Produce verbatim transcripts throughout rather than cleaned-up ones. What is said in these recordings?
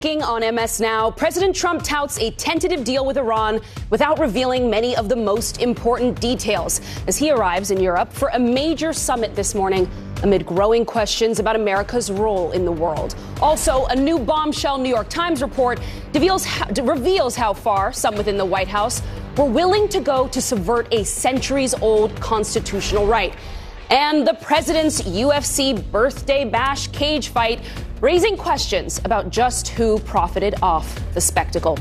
On M S Now, President Trump touts a tentative deal with Iran without revealing many of the most important details as he arrives in Europe for a major summit this morning amid growing questions about America's role in the world. Also, a new bombshell New York Times report reveals how, reveals how far some within the White House were willing to go to subvert a centuries-old constitutional right. And the president's U F C birthday bash cage fight raising questions about just who profited off the spectacle.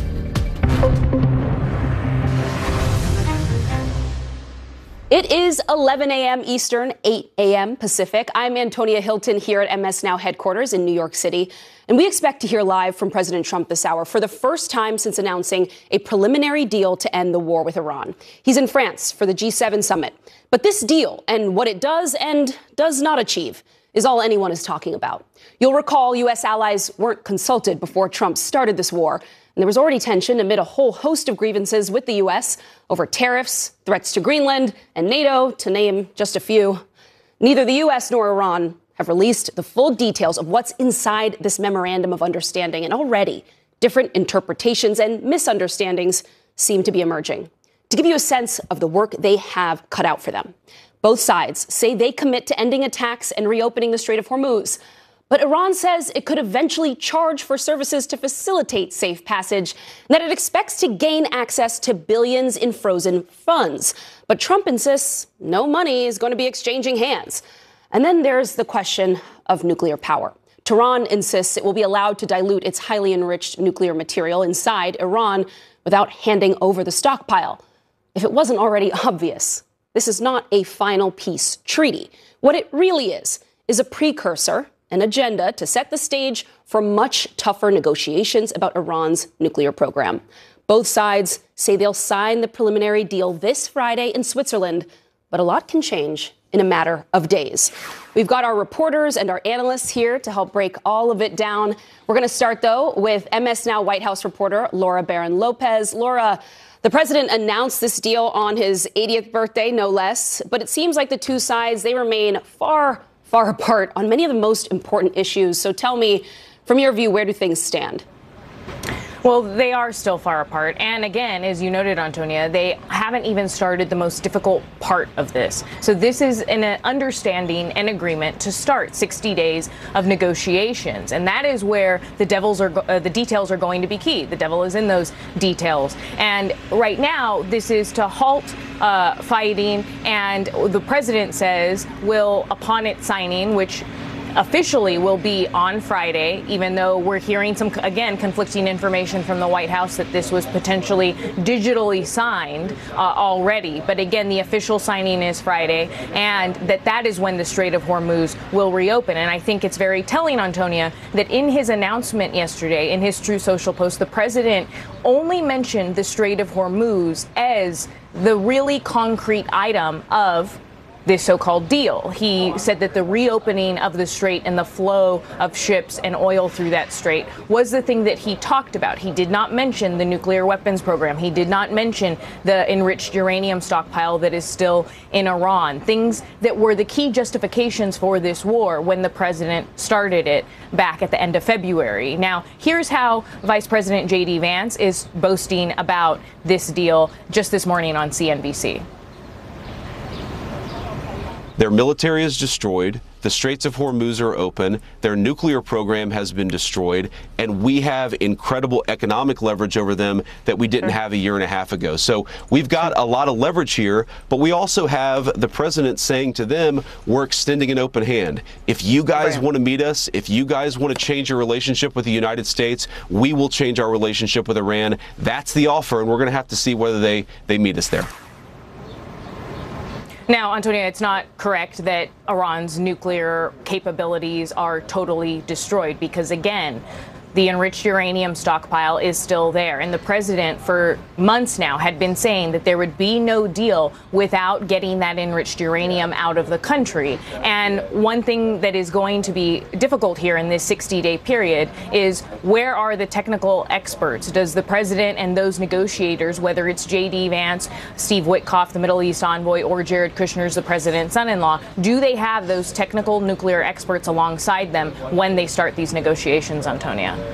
It is eleven a.m. Eastern, eight a.m. Pacific. I'm Antonia Hilton here at M S Now headquarters in New York City, and we expect to hear live from President Trump this hour for the first time since announcing a preliminary deal to end the war with Iran. He's in France for the G seven summit. But this deal and what it does and does not achieve is all anyone is talking about. You'll recall U S allies weren't consulted before Trump started this war, and there was already tension amid a whole host of grievances with the U S over tariffs, threats to Greenland, and NATO, to name just a few. Neither the U S nor Iran have released the full details of what's inside this memorandum of understanding, and already different interpretations and misunderstandings seem to be emerging. To give you a sense of the work they have cut out for them, both sides say they commit to ending attacks and reopening the Strait of Hormuz. But Iran says it could eventually charge for services to facilitate safe passage, and that it expects to gain access to billions in frozen funds. But Trump insists no money is going to be exchanging hands. And then there's the question of nuclear power. Tehran insists it will be allowed to dilute its highly enriched nuclear material inside Iran without handing over the stockpile. If it wasn't already obvious, this is not a final peace treaty. What it really is, is a precursor, an agenda to set the stage for much tougher negotiations about Iran's nuclear program. Both sides say they'll sign the preliminary deal this Friday in Switzerland, but a lot can change in a matter of days. We've got our reporters and our analysts here to help break all of it down. We're going to start, though, with M S Now White House reporter Laura Barron Lopez. Laura, the president announced this deal on his eightieth birthday, no less, but it seems like the two sides, they remain far, far apart on many of the most important issues. So tell me, from your view, where do things stand? Well, they are still far apart. And again, as you noted, Antonia, they haven't even started the most difficult part of this. So this is an understanding and agreement to start sixty days of negotiations. And that is where the devils are, uh, the details are going to be key. The devil is in those details. And right now, this is to halt uh, fighting. And the president says will, upon its signing, which officially will be on Friday, even though we're hearing some, again, conflicting information from the White House that this was potentially digitally signed uh, already. But again, the official signing is Friday, and that that is when the Strait of Hormuz will reopen. And I think it's very telling, Antonia, that in his announcement yesterday, in his Truth Social post, the president only mentioned the Strait of Hormuz as the really concrete item of this so-called deal. He said that the reopening of the strait and the flow of ships and oil through that strait was the thing that he talked about. He did not mention the nuclear weapons program. He did not mention the enriched uranium stockpile that is still in Iran, things that were the key justifications for this war when the president started it back at the end of February. Now, here's how Vice President J D Vance is boasting about this deal just this morning on C N B C. Their military is destroyed, the Straits of Hormuz are open, their nuclear program has been destroyed, and we have incredible economic leverage over them that we didn't have a year and a half ago. So we've got a lot of leverage here, but we also have the president saying to them, we're extending an open hand. If you guys want to meet us, if you guys want to change your relationship with the United States, we will change our relationship with Iran. That's the offer, and we're going to have to see whether they, they meet us there. Now, Antonia, it's not correct that Iran's nuclear capabilities are totally destroyed because, again, the enriched uranium stockpile is still there. And the president, for months now, had been saying that there would be no deal without getting that enriched uranium out of the country. And one thing that is going to be difficult here in this sixty-day period is where are the technical experts? Does the president and those negotiators, whether it's J D Vance, Steve Witkoff, the Middle East envoy, or Jared Kushner's the president's son-in-law, do they have those technical nuclear experts alongside them when they start these negotiations, Antonia?